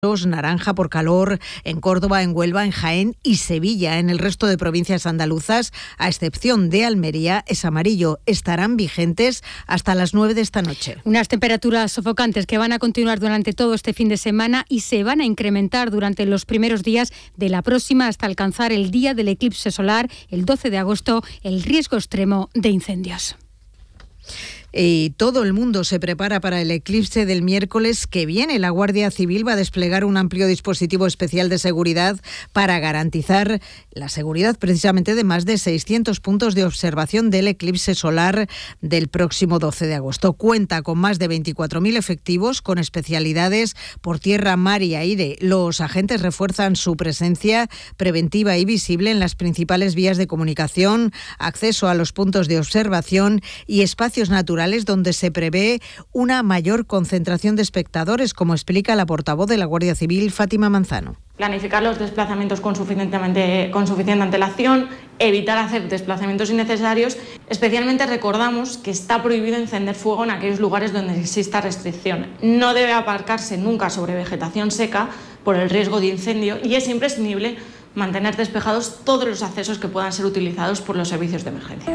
naranja por calor en Córdoba, en Huelva, en Jaén y Sevilla. En el resto de provincias andaluzas, a excepción de Almería, es amarillo. Estarán vigentes hasta las 9 de esta noche. Unas temperaturas sofocantes que van a continuar durante todo este fin de semana y se van a incrementar durante los primeros días de la próxima hasta alcanzar el día del eclipse solar, el 12 de agosto, el riesgo extremo de incendios. Y todo el mundo se prepara para el eclipse del miércoles que viene. La Guardia Civil va a desplegar un amplio dispositivo especial de seguridad para garantizar la seguridad precisamente de más de 600 puntos de observación del eclipse solar del próximo 12 de agosto. Cuenta con más de 24.000 efectivos con especialidades por tierra, mar y aire. Los agentes refuerzan su presencia preventiva y visible en las principales vías de comunicación, acceso a los puntos de observación y espacios naturales donde se prevé una mayor concentración de espectadores, como explica la portavoz de la Guardia Civil, Fátima Manzano. Planificar los desplazamientos con suficiente antelación, evitar hacer desplazamientos innecesarios. Especialmente recordamos que está prohibido encender fuego en aquellos lugares donde exista restricción. No debe aparcarse nunca sobre vegetación seca por el riesgo de incendio y es imprescindible mantener despejados todos los accesos que puedan ser utilizados por los servicios de emergencia.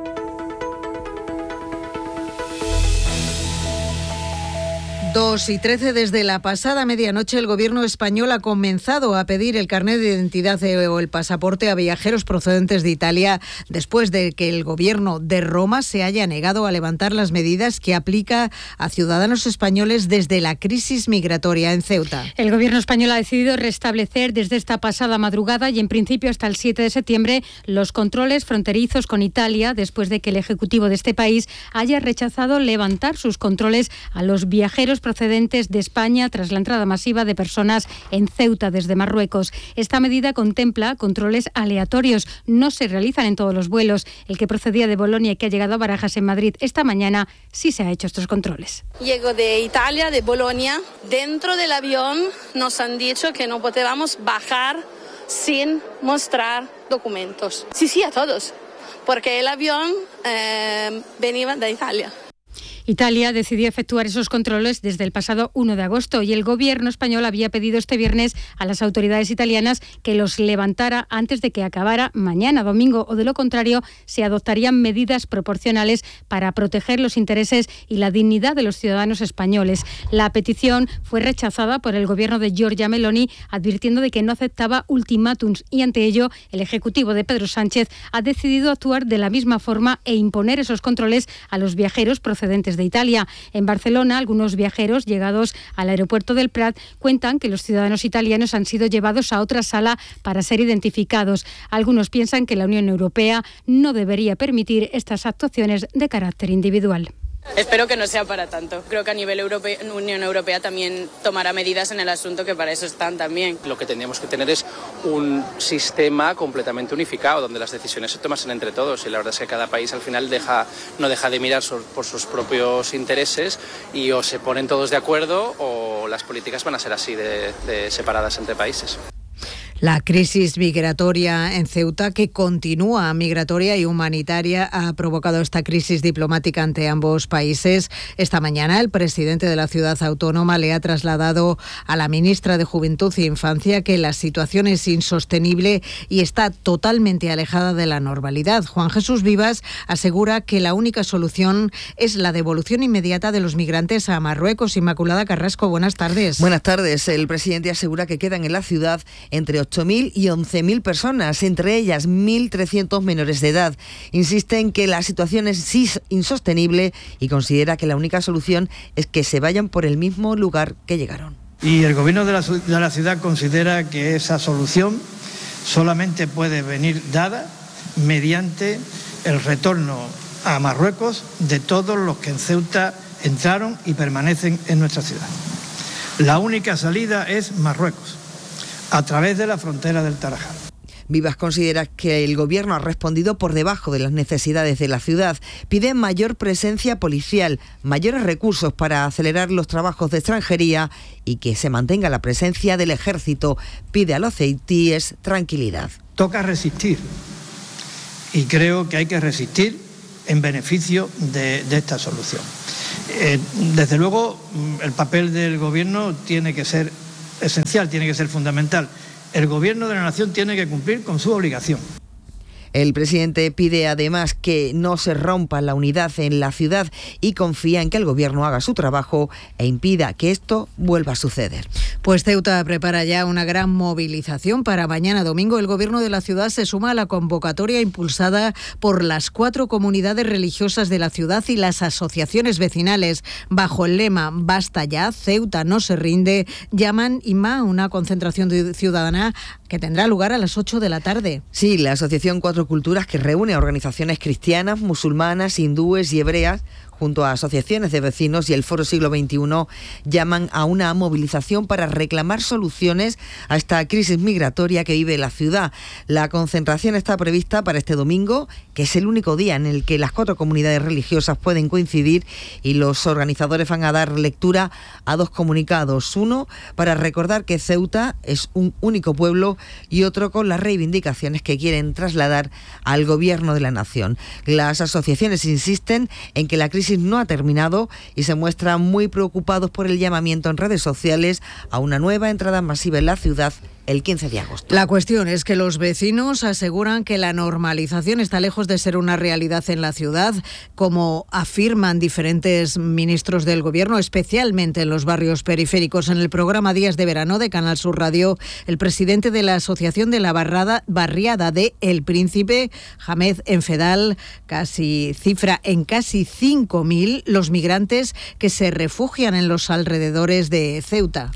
2:13 desde la pasada medianoche, el Gobierno español ha comenzado a pedir el carnet de identidad o el pasaporte a viajeros procedentes de Italia después de que el Gobierno de Roma se haya negado a levantar las medidas que aplica a ciudadanos españoles desde la crisis migratoria en Ceuta. El Gobierno español ha decidido restablecer desde esta pasada madrugada y en principio hasta el 7 de septiembre los controles fronterizos con Italia después de que el Ejecutivo de este país haya rechazado levantar sus controles a los viajeros procedentes de España tras la entrada masiva de personas en Ceuta desde Marruecos. Esta medida contempla controles aleatorios. No se realizan en todos los vuelos. El que procedía de Bolonia y que ha llegado a Barajas en Madrid esta mañana sí se ha hecho estos controles. Llego de Italia, de Bolonia. Dentro del avión nos han dicho que no podíamos bajar sin mostrar documentos. Sí, a todos, porque el avión venía de Italia. Italia decidió efectuar esos controles desde el pasado 1 de agosto y el Gobierno español había pedido este viernes a las autoridades italianas que los levantara antes de que acabara mañana domingo o de lo contrario se adoptarían medidas proporcionales para proteger los intereses y la dignidad de los ciudadanos españoles. La petición fue rechazada por el Gobierno de Giorgia Meloni advirtiendo de que no aceptaba ultimátums y ante ello el Ejecutivo de Pedro Sánchez ha decidido actuar de la misma forma e imponer esos controles a los viajeros procedentes de Italia. En Barcelona, algunos viajeros llegados al aeropuerto del Prat cuentan que los ciudadanos italianos han sido llevados a otra sala para ser identificados. Algunos piensan que la Unión Europea no debería permitir estas actuaciones de carácter individual. Espero que no sea para tanto. Creo que a nivel Unión Europea también tomará medidas en el asunto, que para eso están también. Lo que tendríamos que tener es un sistema completamente unificado, donde las decisiones se tomasen entre todos. Y la verdad es que cada país al final no deja de mirar por sus propios intereses y o se ponen todos de acuerdo o las políticas van a ser así de separadas entre países. La crisis migratoria en Ceuta, que continúa migratoria y humanitaria, ha provocado esta crisis diplomática ante ambos países. Esta mañana el presidente de la ciudad autónoma le ha trasladado a la ministra de Juventud e Infancia que la situación es insostenible y está totalmente alejada de la normalidad. Juan Jesús Vivas asegura que la única solución es la devolución inmediata de los migrantes a Marruecos. Inmaculada Carrasco, buenas tardes. Buenas tardes. El presidente asegura que quedan en la ciudad entre 8.000 y 11.000 personas, entre ellas 1.300 menores de edad. Insiste en que la situación es insostenible y considera que la única solución es que se vayan por el mismo lugar que llegaron. Y el gobierno de la ciudad considera que esa solución solamente puede venir dada mediante el retorno a Marruecos de todos los que en Ceuta entraron y permanecen en nuestra ciudad. La única salida es Marruecos, a través de la frontera del Tarajal. Vivas considera que el Gobierno ha respondido por debajo de las necesidades de la ciudad. Pide mayor presencia policial, mayores recursos para acelerar los trabajos de extranjería y que se mantenga la presencia del Ejército. Pide a los ceutíes tranquilidad. Toca resistir y creo que hay que resistir en beneficio de esta solución. Desde luego, el papel del Gobierno tiene que ser esencial, tiene que ser fundamental. El Gobierno de la Nación tiene que cumplir con su obligación. El presidente pide además que no se rompa la unidad en la ciudad y confía en que el Gobierno haga su trabajo e impida que esto vuelva a suceder. Pues Ceuta prepara ya una gran movilización para mañana domingo. El Gobierno de la ciudad se suma a la convocatoria impulsada por las 4 comunidades religiosas de la ciudad y las asociaciones vecinales. Bajo el lema "Basta ya, Ceuta no se rinde", llaman a una concentración ciudadana que tendrá lugar a las 8 de la tarde. Sí, la Asociación Cuatro Culturas, que reúne a organizaciones cristianas, musulmanas, hindúes y hebreas, junto a asociaciones de vecinos y el Foro Siglo XXI, llaman a una movilización para reclamar soluciones a esta crisis migratoria que vive la ciudad. La concentración está prevista para este domingo, que es el único día en el que las 4 comunidades religiosas pueden coincidir, y los organizadores van a dar lectura a 2 comunicados. Uno para recordar que Ceuta es un único pueblo y otro con las reivindicaciones que quieren trasladar al Gobierno de la Nación. Las asociaciones insisten en que la crisis no ha terminado y se muestran muy preocupados por el llamamiento en redes sociales a una nueva entrada masiva en la ciudad el 15 de agosto. La cuestión es que los vecinos aseguran que la normalización está lejos de ser una realidad en la ciudad, como afirman diferentes ministros del Gobierno, especialmente en los barrios periféricos. En el programa Días de Verano de Canal Sur Radio, el presidente de la Asociación de la Barriada de El Príncipe, Hamed Enfedal, cifra en casi 5.000 los migrantes que se refugian en los alrededores de Ceuta.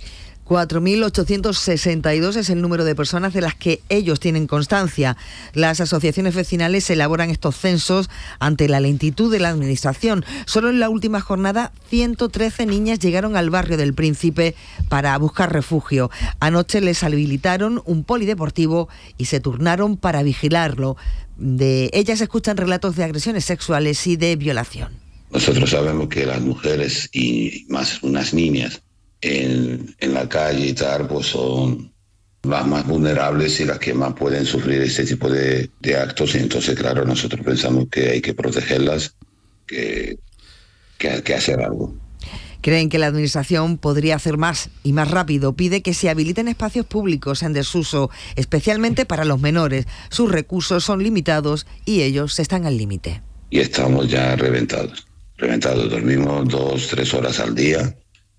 4.862 es el número de personas de las que ellos tienen constancia. Las asociaciones vecinales elaboran estos censos ante la lentitud de la Administración. Solo en la última jornada, 113 niñas llegaron al barrio del Príncipe para buscar refugio. Anoche les habilitaron un polideportivo y se turnaron para vigilarlo. De ellas escuchan relatos de agresiones sexuales y de violación. Nosotros sabemos que las mujeres y más unas niñas en la calle y tal, pues son las más vulnerables y las que más pueden sufrir este tipo de actos, y entonces claro, nosotros pensamos que hay que protegerlas, que hacer algo. Creen que la Administración podría hacer más y más rápido. Pide que se habiliten espacios públicos en desuso, especialmente para los menores. Sus recursos son limitados y ellos están al límite. Y estamos ya reventados. Dormimos 2-3 horas al día.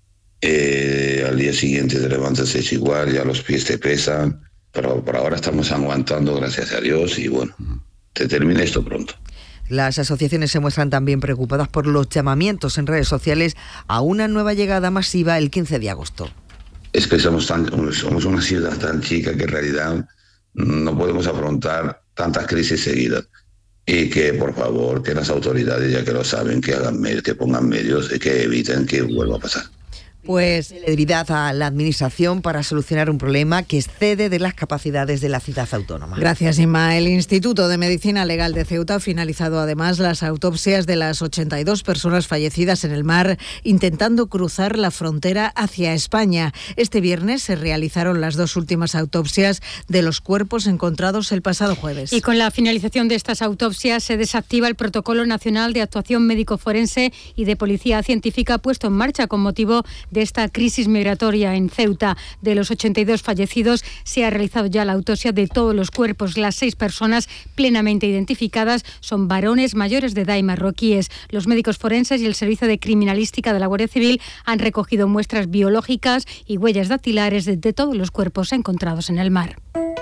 Al día siguiente te levantas hecho igual, ya los pies te pesan, pero por ahora estamos aguantando, gracias a Dios, y bueno, te termina esto pronto. Las asociaciones se muestran también preocupadas por los llamamientos en redes sociales a una nueva llegada masiva el 15 de agosto. Es que somos una ciudad tan chica que en realidad no podemos afrontar tantas crisis seguidas. Y que, por favor, que las autoridades, ya que lo saben, que pongan medios y que eviten que vuelva a pasar. Pues celeridad a la Administración para solucionar un problema que excede de las capacidades de la ciudad autónoma. Gracias, Inma. El Instituto de Medicina Legal de Ceuta ha finalizado además las autopsias de las 82 personas fallecidas en el mar intentando cruzar la frontera hacia España. Este viernes se realizaron las 2 últimas autopsias de los cuerpos encontrados el pasado jueves. Y con la finalización de estas autopsias se desactiva el Protocolo Nacional de Actuación Médico-Forense y de Policía Científica puesto en marcha con motivo de esta crisis migratoria en Ceuta. De los 82 fallecidos se ha realizado ya la autopsia de todos los cuerpos. Las 6 personas plenamente identificadas son varones mayores de edad y marroquíes. Los médicos forenses y el Servicio de Criminalística de la Guardia Civil han recogido muestras biológicas y huellas dactilares de todos los cuerpos encontrados en el mar.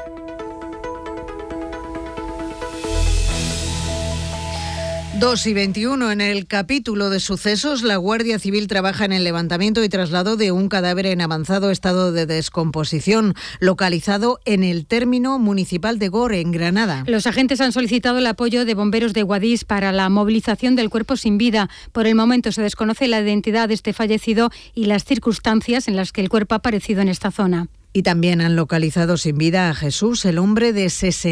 2:21 en el capítulo de sucesos, la Guardia Civil trabaja en el levantamiento y traslado de un cadáver en avanzado estado de descomposición, localizado en el término municipal de Gore, en Granada. Los agentes han solicitado el apoyo de bomberos de Guadix para la movilización del cuerpo sin vida. Por el momento se desconoce la identidad de este fallecido y las circunstancias en las que el cuerpo ha aparecido en esta zona. Y también han localizado sin vida a Jesús, el hombre de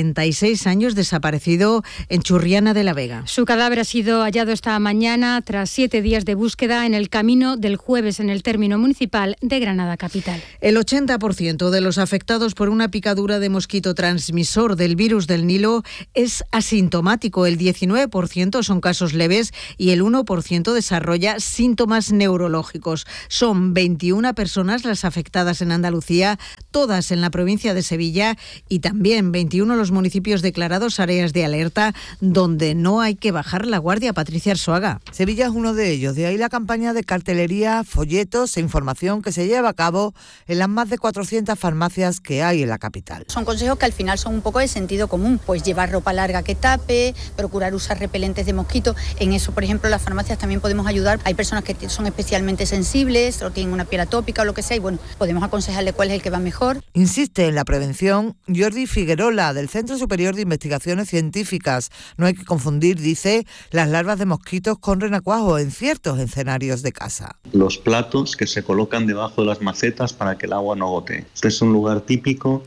66 años desaparecido en Churriana de la Vega. Su cadáver ha sido hallado esta mañana tras 7 días de búsqueda en el camino del Jueves en el término municipal de Granada capital. El 80% de los afectados por una picadura de mosquito transmisor del virus del Nilo es asintomático. El 19% son casos leves y el 1% desarrolla síntomas neurológicos. Son 21 personas las afectadas en Andalucía, todas en la provincia de Sevilla, y también 21 los municipios declarados áreas de alerta donde no hay que bajar la guardia. Patricia Arzuaga. Sevilla es uno de ellos, de ahí la campaña de cartelería, folletos e información que se lleva a cabo en las más de 400 farmacias que hay en la capital. Son consejos que al final son un poco de sentido común, pues llevar ropa larga que tape, procurar usar repelentes de mosquitos. En eso, por ejemplo, las farmacias también podemos ayudar. Hay personas que son especialmente sensibles o tienen una piel atópica o lo que sea, y bueno, podemos aconsejarle cuál es el que va mejor. Insiste en la prevención Jordi Figuerola, del Centro Superior de Investigaciones Científicas. No hay que confundir, dice, las larvas de mosquitos con renacuajo en ciertos escenarios de casa. Los platos que se colocan debajo de las macetas para que el agua no gotee. Este es un lugar típico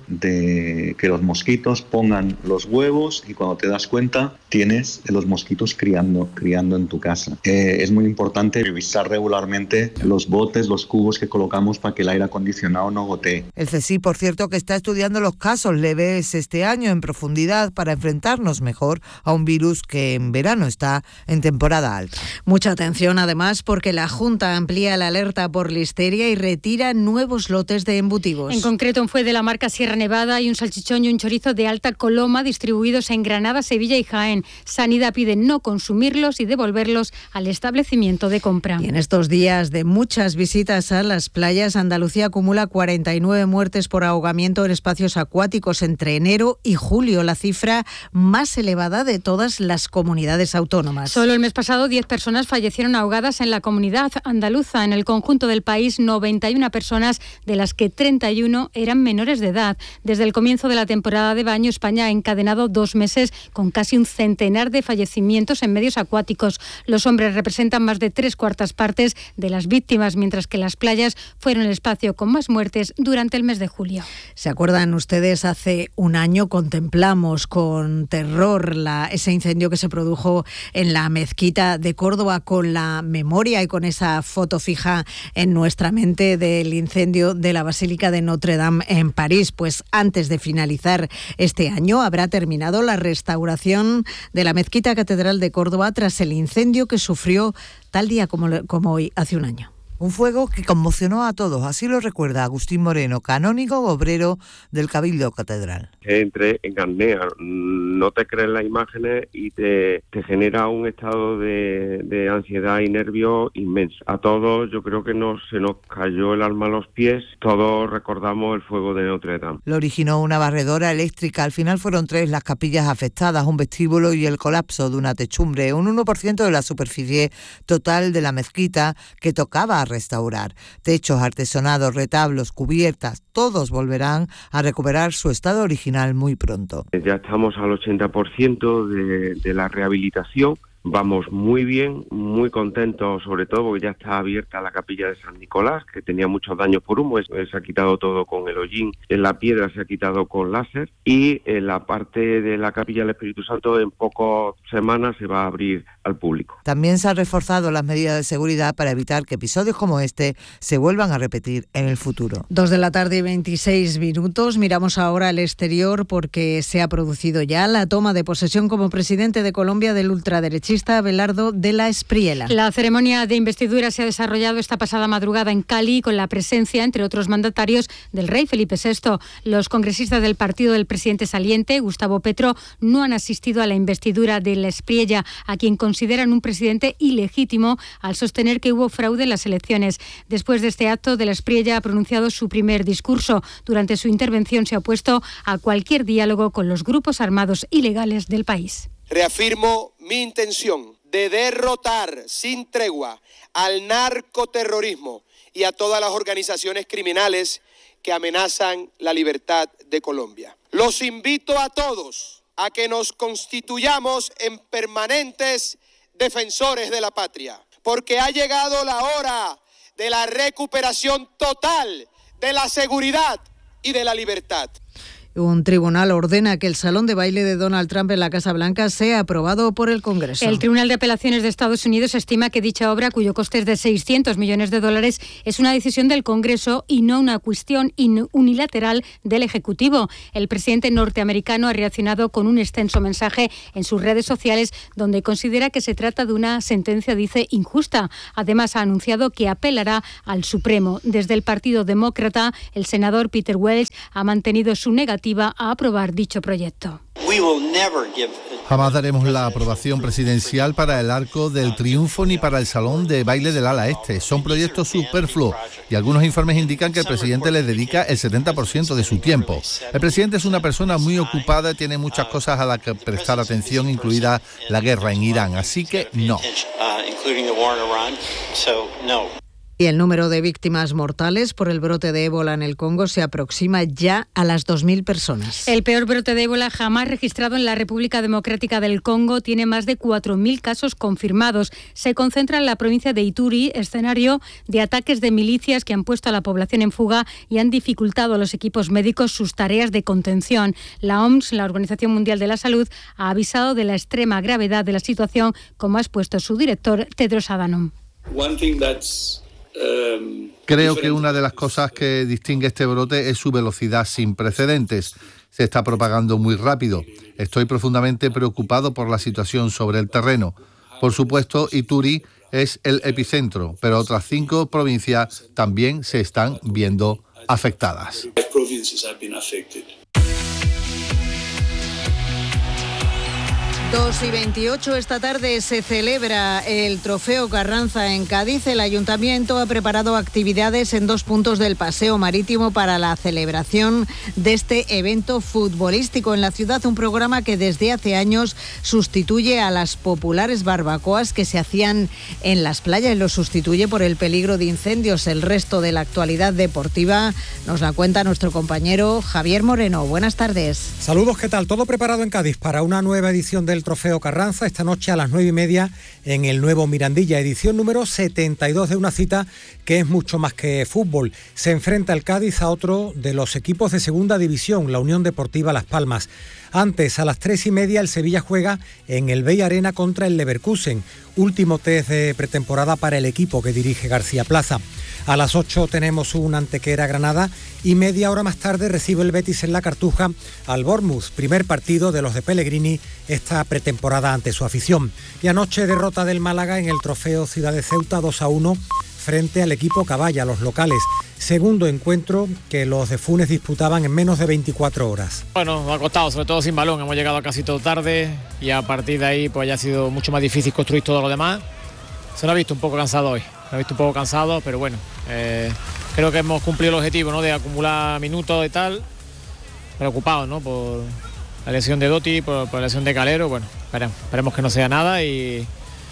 de que los mosquitos pongan los huevos y cuando te das cuenta tienes los mosquitos criando en tu casa. Es muy importante revisar regularmente los botes, los cubos que colocamos para que el aire acondicionado no gotee. El CSIC, por cierto, que está estudiando los casos leves este año en profundidad para enfrentarnos mejor a un virus que en verano está en temporada alta. Mucha atención además porque la Junta amplía la alerta por listeria y retira nuevos lotes de embutidos. En concreto, un fuet de la marca Sierra Nevada y un salchichón y un chorizo de alta coloma distribuidos en Granada, Sevilla y Jaén. Sanidad pide no consumirlos y devolverlos al establecimiento de compra. Y en estos días de muchas visitas a las playas, Andalucía acumula 49 muertes por ahogamiento en espacios acuáticos entre enero y julio, la cifra más elevada de todas las comunidades autónomas. Solo el mes pasado 10 personas fallecieron ahogadas en la comunidad andaluza. En el conjunto del país, 91 personas, de las que 31 eran menores de edad. Desde el comienzo de la temporada de baño, España ha encadenado 2 meses con casi un centenar de fallecimientos en medios acuáticos. Los hombres representan más de 3/4 partes de las víctimas, mientras que las playas fueron el espacio con más muertes durante el mes de julio. ¿Se acuerdan ustedes? Hace un año contemplamos con terror ese incendio que se produjo en la mezquita de Córdoba, con la memoria y con esa foto fija en nuestra mente del incendio de la Basílica de Notre Dame en París. Pues antes de finalizar este año habrá terminado la restauración de la mezquita catedral de Córdoba tras el incendio que sufrió tal día como hoy, hace un año. Un fuego que conmocionó a todos, así lo recuerda Agustín Moreno, canónigo obrero del Cabildo Catedral. Entré en apnea, no te crees las imágenes y te genera un estado de ansiedad y nervio inmenso. A todos yo creo que se nos cayó el alma a los pies, todos recordamos el fuego de Notre Dame. Lo originó una barredora eléctrica, al final fueron 3 las capillas afectadas, un vestíbulo y el colapso de una techumbre, un 1% de la superficie total de la mezquita que tocaba restaurar. Techos, artesonados, retablos, cubiertas, todos volverán a recuperar su estado original muy pronto. Ya estamos al 80% de la rehabilitación. Vamos muy bien, muy contentos, sobre todo porque ya está abierta la capilla de San Nicolás, que tenía muchos daños por humo. Se ha quitado todo con el hollín, en la piedra se ha quitado con láser, y en la parte de la capilla del Espíritu Santo en pocas semanas se va a abrir al público. También se han reforzado las medidas de seguridad para evitar que episodios como este se vuelvan a repetir en el futuro. 2:26 p.m. Miramos ahora al exterior porque se ha producido ya la toma de posesión como presidente de Colombia del ultraderechista Abelardo de la Espriella. La ceremonia de investidura se ha desarrollado esta pasada madrugada en Cali con la presencia, entre otros mandatarios, del rey Felipe VI. Los congresistas del partido del presidente saliente, Gustavo Petro, no han asistido a la investidura de la Espriella, a quien consideran un presidente ilegítimo al sostener que hubo fraude en las elecciones. Después de este acto, de la Espriella ha pronunciado su primer discurso. Durante su intervención se ha opuesto a cualquier diálogo con los grupos armados ilegales del país. Reafirmo mi intención de derrotar sin tregua al narcoterrorismo y a todas las organizaciones criminales que amenazan la libertad de Colombia. Los invito a todos a que nos constituyamos en permanentes defensores de la patria, porque ha llegado la hora de la recuperación total de la seguridad y de la libertad. Un tribunal ordena que el salón de baile de Donald Trump en la Casa Blanca sea aprobado por el Congreso. El Tribunal de Apelaciones de Estados Unidos estima que dicha obra, cuyo coste es de $600 millones, es una decisión del Congreso y no una cuestión unilateral del Ejecutivo. El presidente norteamericano ha reaccionado con un extenso mensaje en sus redes sociales donde considera que se trata de una sentencia, dice, injusta. Además, ha anunciado que apelará al Supremo. Desde el Partido Demócrata, el senador Peter Welch ha mantenido su negativa a aprobar dicho proyecto. Jamás daremos la aprobación presidencial para el Arco del Triunfo ni para el Salón de Baile del Ala Este. Son proyectos superfluos y algunos informes indican que el presidente les dedica el 70% de su tiempo. El presidente es una persona muy ocupada y tiene muchas cosas a las que prestar atención, incluida la guerra en Irán. Así que no. Y el número de víctimas mortales por el brote de ébola en el Congo se aproxima ya a las 2.000 personas. El peor brote de ébola jamás registrado en la República Democrática del Congo tiene más de 4.000 casos confirmados. Se concentra en la provincia de Ituri, escenario de ataques de milicias que han puesto a la población en fuga y han dificultado a los equipos médicos sus tareas de contención. La OMS, la Organización Mundial de la Salud, ha avisado de la extrema gravedad de la situación, como ha expuesto su director, Tedros Adhanom. Creo que una de las cosas que distingue este brote es su velocidad sin precedentes. Se está propagando muy rápido. Estoy profundamente preocupado por la situación sobre el terreno. Por supuesto, Ituri es el epicentro, pero otras 5 provincias también se están viendo afectadas. 2:28 esta tarde se celebra el Trofeo Carranza en Cádiz. El Ayuntamiento ha preparado actividades en 2 puntos del Paseo Marítimo para la celebración de este evento futbolístico en la ciudad, un programa que desde hace años sustituye a las populares barbacoas que se hacían en las playas y lo sustituye por el peligro de incendios. El resto de la actualidad deportiva nos la cuenta nuestro compañero Javier Moreno. Buenas tardes. Saludos, ¿qué tal? Todo preparado en Cádiz para una nueva edición del Trofeo Carranza esta noche a las 9:30 en el nuevo Mirandilla, edición número 72 de una cita que es mucho más que fútbol. Se enfrenta el Cádiz a otro de los equipos de segunda división, la Unión Deportiva Las Palmas. Antes, a las 3:30, el Sevilla juega en el Bey Arena contra el Leverkusen, último test de pretemporada para el equipo que dirige García Plaza. A las 8 tenemos un Antequera Granada y media hora más tarde recibe el Betis en la Cartuja al Bournemouth, primer partido de los de Pellegrini esta pretemporada ante su afición. Y anoche derrota del Málaga en el Trofeo Ciudad de Ceuta 2-1 frente al equipo Caballa, los locales. Segundo encuentro que los de Funes disputaban en menos de 24 horas. Bueno, nos ha costado, sobre todo sin balón. Hemos llegado casi todo tarde y a partir de ahí pues ya ha sido mucho más difícil construir todo lo demás. Se nos ha visto un poco cansado hoy. Se nos ha visto un poco cansado, pero bueno, creo que hemos cumplido el objetivo, ¿no?, de acumular minutos y tal. Preocupados, ¿no?, por la lesión de Dotti, por la lesión de Calero. Bueno, esperemos que no sea nada y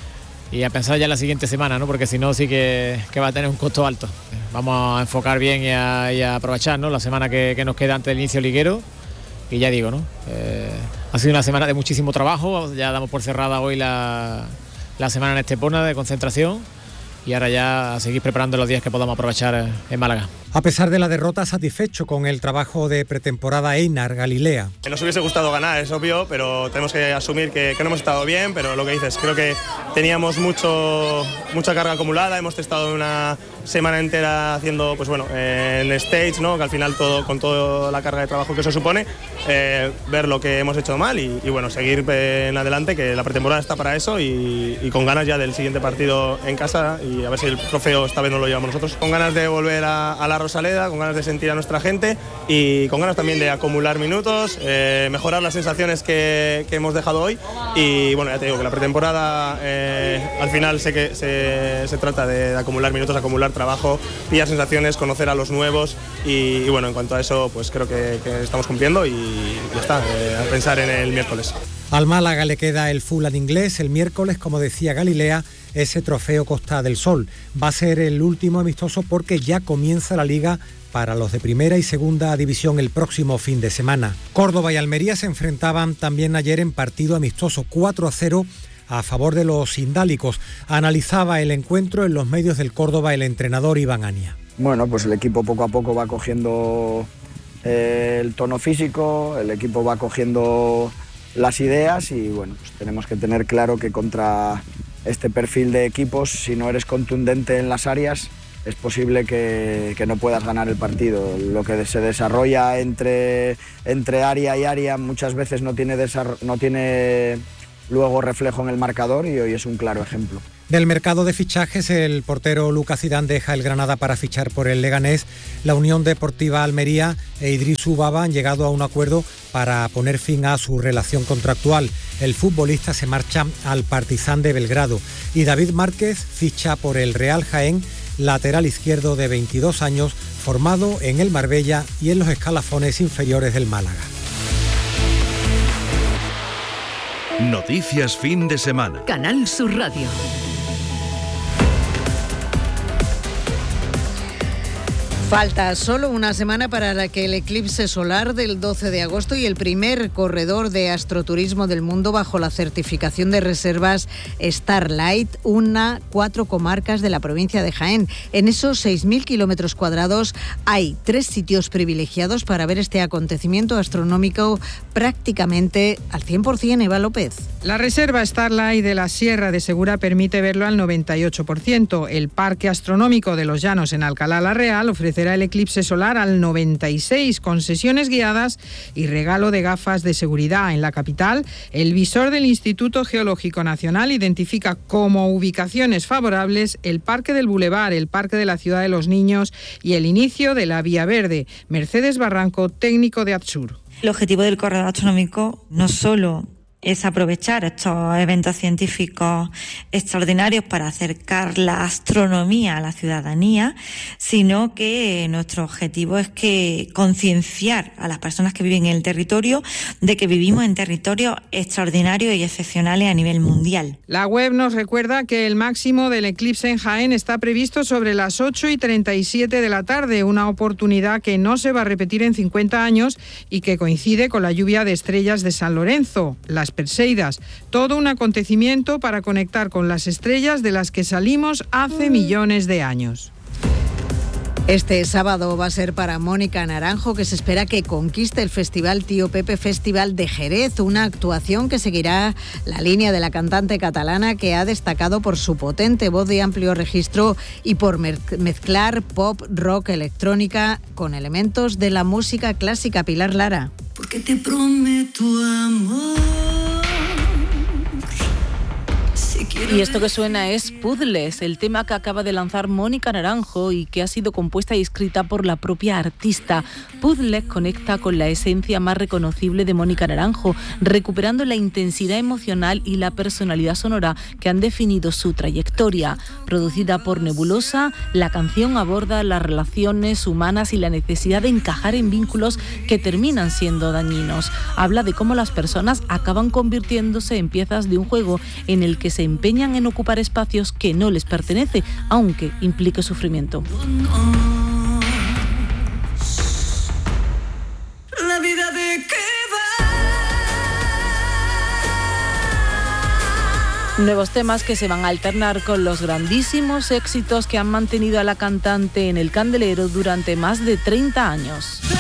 a pensar ya en la siguiente semana, ¿no?, porque si no sí que va a tener un costo alto. Vamos a enfocar bien y a aprovechar, ¿no?, la semana que nos queda antes del inicio liguero. Y ya digo, ¿no?, ha sido una semana de muchísimo trabajo. Ya damos por cerrada hoy la semana en Estepona de concentración y ahora ya a seguir preparando los días que podamos aprovechar en Málaga. A pesar de la derrota, satisfecho con el trabajo de pretemporada Einar Galilea. Nos hubiese gustado ganar, es obvio, pero tenemos que asumir que no hemos estado bien, pero lo que dices, creo que teníamos mucha carga acumulada, hemos estado una semana entera haciendo, pues bueno, en stage, ¿no?, que al final con toda la carga de trabajo que eso supone, ver lo que hemos hecho mal y bueno, seguir en adelante, que la pretemporada está para eso y con ganas ya del siguiente partido en casa y a ver si el trofeo esta vez no lo llevamos nosotros. Con ganas de volver a la Rosaleda, con ganas de sentir a nuestra gente y con ganas también de acumular minutos, mejorar las sensaciones que hemos dejado hoy y bueno, ya te digo que la pretemporada al final sé que se trata de acumular minutos, acumular trabajo, pillar sensaciones, conocer a los nuevos y bueno, en cuanto a eso pues creo que estamos cumpliendo y ya está, a pensar en el miércoles. Al Málaga le queda el Fulham inglés el miércoles, como decía Galilea, ese trofeo Costa del Sol. Va a ser el último amistoso porque ya comienza la Liga para los de primera y segunda división el próximo fin de semana. Córdoba y Almería se enfrentaban también ayer en partido amistoso 4-0 a favor de los indálicos. Analizaba el encuentro en los medios del Córdoba el entrenador Iván Ania. Bueno, pues el equipo poco a poco va cogiendo el tono físico, el equipo va cogiendo las ideas y bueno, pues tenemos que tener claro que contra este perfil de equipos, si no eres contundente en las áreas, es posible que no puedas ganar el partido. Lo que se desarrolla entre área y área muchas veces no tiene luego reflejo en el marcador y hoy es un claro ejemplo. Del mercado de fichajes, el portero Lucas Zidane deja el Granada para fichar por el Leganés. La Unión Deportiva Almería e Idrisu Baba han llegado a un acuerdo para poner fin a su relación contractual. El futbolista se marcha al Partizan de Belgrado y David Márquez ficha por el Real Jaén, lateral izquierdo de 22 años, formado en el Marbella y en los escalafones inferiores del Málaga. Noticias fin de semana. Canal Sur Radio. Falta solo una semana para que el eclipse solar del 12 de agosto y el primer corredor de astroturismo del mundo bajo la certificación de reservas Starlight una 4 comarcas de la provincia de Jaén. En esos 6.000 kilómetros cuadrados hay 3 sitios privilegiados para ver este acontecimiento astronómico prácticamente al 100%. Eva López. La reserva Starlight de la Sierra de Segura permite verlo al 98%. El Parque Astronómico de los Llanos en Alcalá la Real ofrecerá el eclipse solar al 96%, con sesiones guiadas y regalo de gafas de seguridad. En la capital, el visor del Instituto Geológico Nacional identifica como ubicaciones favorables el Parque del Boulevard, el Parque de la Ciudad de los Niños y el inicio de la Vía Verde. Mercedes Barranco, técnico de ADSUR. El objetivo del corredor astronómico no solo es aprovechar estos eventos científicos extraordinarios para acercar la astronomía a la ciudadanía, sino que nuestro objetivo es que concienciar a las personas que viven en el territorio de que vivimos en territorios extraordinarios y excepcionales a nivel mundial. La web nos recuerda que el máximo del eclipse en Jaén está previsto sobre las 8:37 de la tarde, una oportunidad que no se va a repetir en 50 años y que coincide con la lluvia de estrellas de San Lorenzo, las Perseidas. Todo un acontecimiento para conectar con las estrellas de las que salimos hace millones de años. Este sábado va a ser para Mónica Naranjo, que se espera que conquiste el Festival Tío Pepe Festival de Jerez, una actuación que seguirá la línea de la cantante catalana, que ha destacado por su potente voz de amplio registro y por mezclar pop, rock, electrónica con elementos de la música clásica. Pilar Lara. Porque te prometo amor. Y esto que suena es Puzzles, el tema que acaba de lanzar Mónica Naranjo y que ha sido compuesta y escrita por la propia artista. Puzzles conecta con la esencia más reconocible de Mónica Naranjo, recuperando la intensidad emocional y la personalidad sonora que han definido su trayectoria. Producida por Nebulosa, la canción aborda las relaciones humanas y la necesidad de encajar en vínculos que terminan siendo dañinos. Habla de cómo las personas acaban convirtiéndose en piezas de un juego en el que se empeñan en ocupar espacios que no les pertenece, aunque implique sufrimiento. La vida de qué va. Nuevos temas que se van a alternar con los grandísimos éxitos que han mantenido a la cantante en el candelero durante más de 30 años.